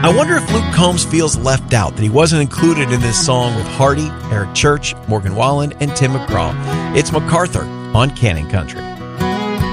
I wonder if Luke Combs feels left out, that he wasn't included in this song with Hardy, Eric Church, Morgan Wallen, and Tim McGraw. It's MacArthur on Cannon Country.